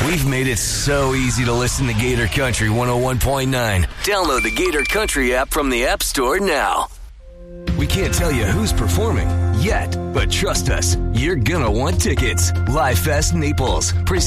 We've made it so easy to listen to Gator Country 101.9. Download the Gator Country app from the App Store now. We can't tell you who's performing yet, but trust us, you're gonna want tickets. Live Fest Naples,